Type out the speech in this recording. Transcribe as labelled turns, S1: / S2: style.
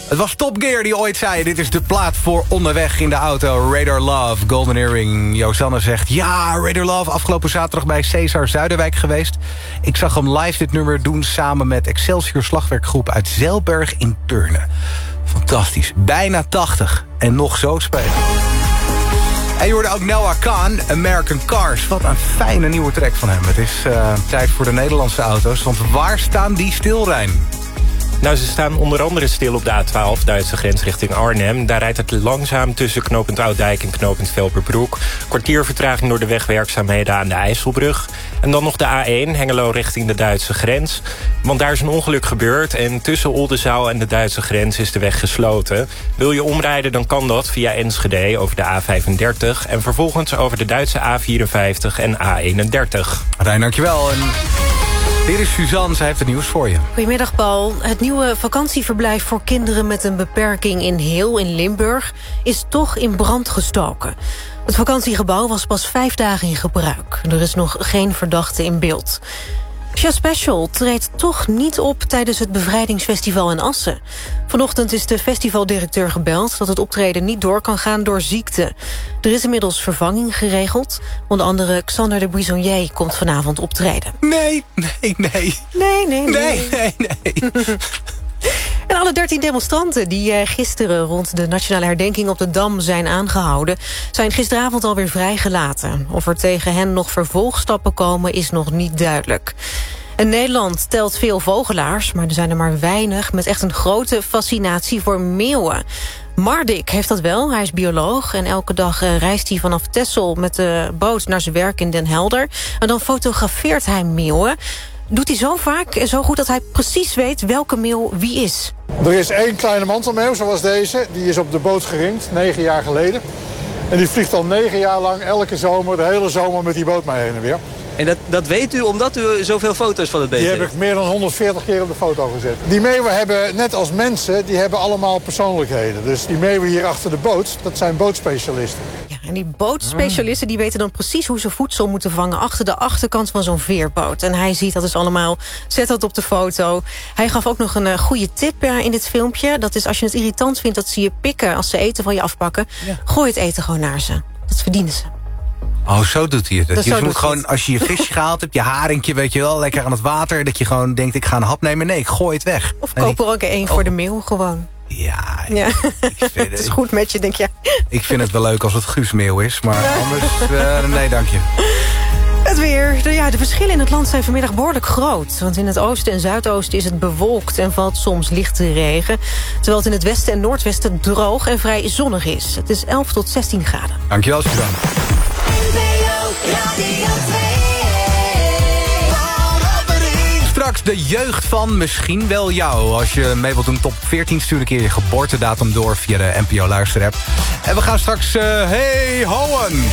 S1: Het was Top Gear die ooit zei... dit is de plaat voor onderweg in de auto. Radar Love, Golden Earring. Josanne zegt... ja, Radar Love, afgelopen zaterdag bij Cesar Zuiderwijk geweest. Ik zag hem live dit nummer doen... samen met Excelsior Slagwerkgroep uit Zeilberg in Deurne. Fantastisch. Bijna 80. En nog zo spelen. En je hoorde ook Noah Khan, American Cars. Wat een fijne nieuwe track van hem. Het is tijd voor de Nederlandse auto's. Want waar staan die stil, Rijn?
S2: Nou, ze staan onder andere stil op de A12, Duitse grens richting Arnhem. Daar rijdt het langzaam tussen knooppunt Ouddijk en knooppunt Velperbroek. Kwartier vertraging door de wegwerkzaamheden aan de IJsselbrug. En dan nog de A1, Hengelo richting de Duitse grens. Want daar is een ongeluk gebeurd en tussen Oldenzaal en de Duitse grens is de weg gesloten. Wil je omrijden, dan kan dat via Enschede over de A35... en vervolgens over de Duitse A54 en A31.
S1: Rijn, dankjewel. En... hier is Suzanne, zij heeft het nieuws voor je.
S3: Goedemiddag, Paul. Het nieuwe vakantieverblijf voor kinderen met een beperking in Heel in Limburg is toch in brand gestoken. Het vakantiegebouw was pas 5 dagen in gebruik. Er is nog geen verdachte in beeld. Sja Special treedt toch niet op tijdens het bevrijdingsfestival in Assen. Vanochtend is de festivaldirecteur gebeld dat het optreden niet door kan gaan door ziekte. Er is inmiddels vervanging geregeld. Onder andere Xander de Buissonnier komt vanavond optreden.
S1: Nee.
S3: En alle 13 demonstranten die gisteren rond de nationale herdenking op de Dam zijn aangehouden, zijn gisteravond alweer vrijgelaten. Of er tegen hen nog vervolgstappen komen is nog niet duidelijk. En Nederland telt veel vogelaars, maar er zijn er maar weinig met echt een grote fascinatie voor meeuwen. Mardik heeft dat wel, hij is bioloog en elke dag reist hij vanaf Texel met de boot naar zijn werk in Den Helder. En dan fotografeert hij meeuwen. Doet hij zo vaak en zo goed dat hij precies weet welke meeuw wie is.
S4: Er is 1 kleine mantelmeeuw, zoals deze. Die is op de boot geringd, 9 jaar geleden. En die vliegt al 9 jaar lang elke zomer, de hele zomer met die boot mee heen en weer.
S5: En dat weet u omdat u zoveel foto's van het beest heeft?
S4: Die heb ik meer dan 140 keer op de foto gezet. Die meeuwen hebben, net als mensen, die hebben allemaal persoonlijkheden. Dus die meeuwen hier achter de boot, dat zijn bootspecialisten.
S3: Ja, en die bootspecialisten die weten dan precies hoe ze voedsel moeten vangen achter de achterkant van zo'n veerboot. En hij ziet dat dus allemaal, zet dat op de foto. Hij gaf ook nog een goede tip in dit filmpje. Dat is als je het irritant vindt dat ze je pikken als ze eten van je afpakken. Ja. Gooi het eten gewoon naar ze. Dat verdienen ze.
S1: Oh, zo doet hij het.
S3: Dus
S1: je moet gewoon, als je je visje gehaald hebt, je haringje, weet je wel, lekker aan het water, dat je gewoon denkt, ik ga een hap nemen. Nee, ik gooi het weg.
S3: Of koop er ook 1 voor de meeuw gewoon.
S1: Ja.
S3: Het is goed met je, denk je.
S1: Ik vind het wel leuk als het Guus Meeuw is, maar anders, nee, dank je.
S3: Het weer. De verschillen in het land zijn vanmiddag behoorlijk groot. Want in het oosten en zuidoosten is het bewolkt en valt soms lichte regen. Terwijl het in het westen en noordwesten droog en vrij zonnig is. Het is 11 tot 16 graden.
S1: Dankjewel, Suzanne. Straks de jeugd van misschien wel jou. Als je mee wilt doen top 14, stuur een keer je geboortedatum door via de NPO Luisterapp. En we gaan straks Hey Hohen.